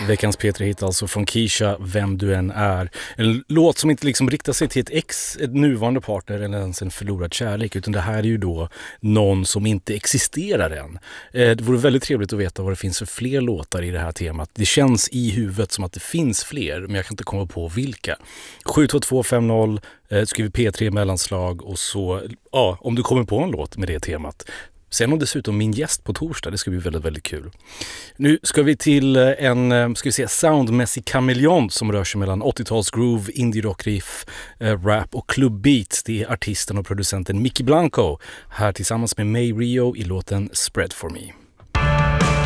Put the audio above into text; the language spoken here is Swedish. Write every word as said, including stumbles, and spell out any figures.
Veckans P tre-hit alltså från Keisha, Vem du än är. En låt som inte liksom riktar sig till ett ex, ett nuvarande partner eller ens en förlorad kärlek, utan det här är ju då någon som inte existerar än. Det vore väldigt trevligt att veta vad det finns för fler låtar i det här temat. Det känns i huvudet som att det finns fler, men jag kan inte komma på vilka. sju två två fem noll, skriver P tre mellanslag och så, ja, om du kommer på en låt med det temat. Sen och dessutom min gäst på torsdag, det ska bli väldigt, väldigt kul. Nu ska vi till en, ska vi säga, soundmässig kameleont som rör sig mellan åttio-tals groove, indie-rock-riff, äh, rap och clubbeat. Det är artisten och producenten Mickey Blanco här tillsammans med May Rio i låten Spread For Me.